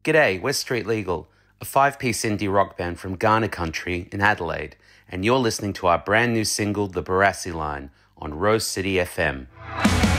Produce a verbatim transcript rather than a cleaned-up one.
G'day, we're Street Legal, a five-piece indie rock band from Ghana country in Adelaide, and you're listening to our brand new single, The Barassi Line, on Rose City F M.